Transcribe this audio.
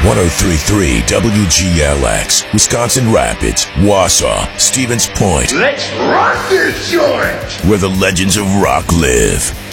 1033 WGLX, Wisconsin Rapids, Wausau, Stevens Point. Let's rock this joint! Where the legends of rock live.